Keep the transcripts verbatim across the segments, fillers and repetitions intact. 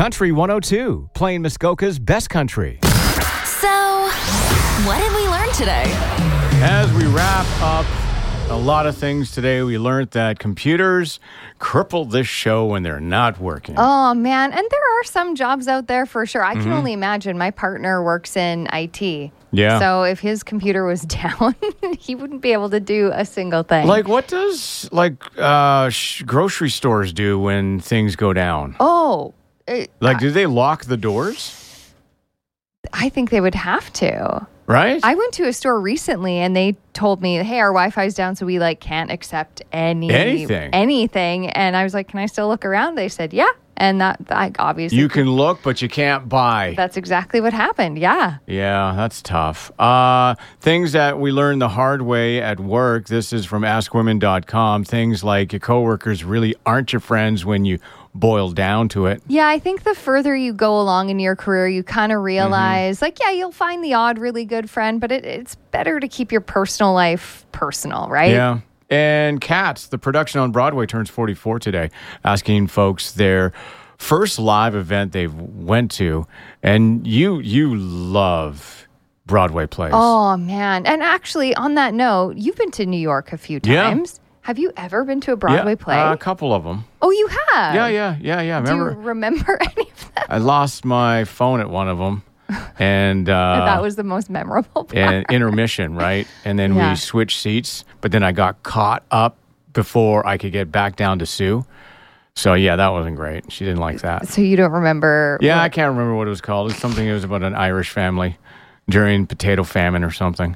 Country one oh two, playing Muskoka's best country. So, what did we learn today? As we wrap up a lot of things today, we learned that computers cripple this show when they're not working. Oh, man. And there are some jobs out there for sure. I can mm-hmm. only imagine. My partner works in I T. Yeah. So if his computer was down, he wouldn't be able to do a single thing. Like, what does, like, uh, sh- grocery stores do when things go down? Oh. It, like, do they lock the doors? I think they would have to. Right? I went to a store recently and they told me, hey, our Wi-Fi's down, so we like can't accept any anything. anything. And I was like, can I still look around? They said, yeah. And that, like, obviously. You can look, but you can't buy. That's exactly what happened. Yeah. Yeah, that's tough. Uh, things that we learned the hard way at work. This is from ask women dot com. Things like your coworkers really aren't your friends when you boil down to it. Yeah, I think the further you go along in your career, you kind of realize, mm-hmm. like, yeah, you'll find the odd really good friend, but it, it's better to keep your personal life personal, right? Yeah. And Cats, the production on Broadway, turns forty-four today, asking folks their first live event they went to. And you you love Broadway plays. Oh, man. And actually, on that note, you've been to New York a few times. Yeah. Have you ever been to a Broadway yeah, play? Uh, a couple of them. Oh, you have? Yeah, yeah, yeah, yeah. Remember, Do you remember any of them? I lost my phone at one of them. And uh, that was the most memorable part. And intermission, right? And then yeah. we switched seats, but then I got caught up before I could get back down to Sue. So, yeah, that wasn't great. She didn't like that. So you don't remember? Yeah, what? I can't remember what it was called. It's something, it was about an Irish family during potato famine or something.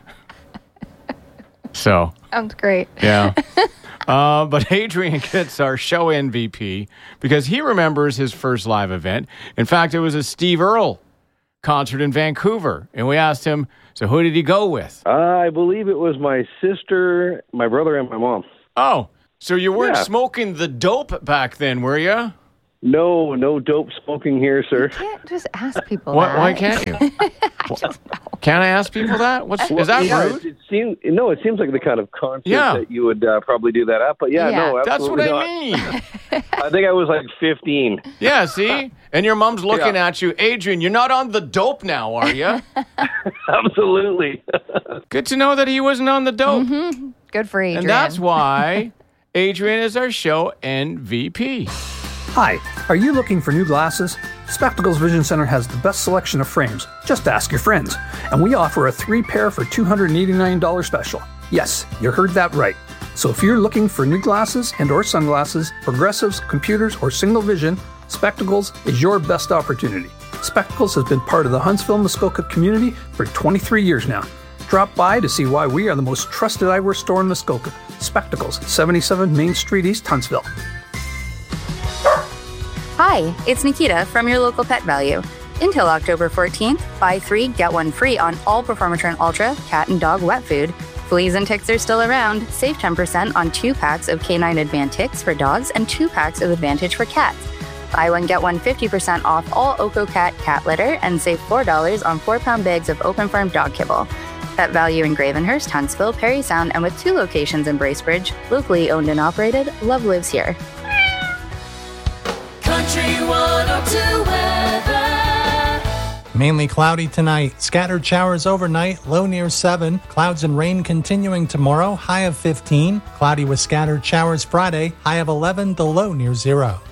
So. Sounds great. Yeah. Uh, but Adrian gets our show M V P because he remembers his first live event. In fact, it was a Steve Earle concert in Vancouver. And we asked him, so who did he go with? Uh, I believe it was my sister, my brother, and my mom. Oh, so you weren't yeah. smoking the dope back then, were you? No, no dope smoking here, sir. You can't just ask people why, that. Why can't you? I don't know. Can I ask people that? What's, well, is that yeah, rude? It, it seems, no, it seems like the kind of concert yeah. that you would uh, probably do that at. But yeah, yeah. no, absolutely That's what not. I mean. I think I was like fifteen. Yeah, see? And your mom's looking yeah. at you. Adrian, you're not on the dope now, are you? Absolutely. Good to know that he wasn't on the dope. Mm-hmm. Good for Adrian. And that's why Adrian is our show M V P. Hi, are you looking for new glasses? Spectacles Vision Center has the best selection of frames. Just ask your friends. And we offer a three pair for two hundred eighty-nine dollars special. Yes, you heard that right. So if you're looking for new glasses and or sunglasses, progressives, computers, or single vision, Spectacles is your best opportunity. Spectacles has been part of the Huntsville, Muskoka community for twenty-three years now. Drop by to see why we are the most trusted eyewear store in Muskoka. Spectacles, seventy-seven Main Street East, Huntsville. Hi, it's Nikita from your local Pet Value. Until October fourteenth, buy three, get one free on all Performatrin Ultra cat and dog wet food. Fleas and ticks are still around. Save ten percent on two packs of K nine Advantix for dogs and two packs of Advantage for cats. Buy one, get one fifty percent off all OcoCat cat litter and save four dollars on four pound bags of Open Farm dog kibble. Pet Value in Gravenhurst, Huntsville, Perry Sound, and with two locations in Bracebridge, locally owned and operated, love lives here. Country one oh two weather. Mainly cloudy tonight. Scattered showers overnight, low near seven. Clouds and rain continuing tomorrow, high of fifteen. Cloudy with scattered showers Friday, high of eleven, the low near zero.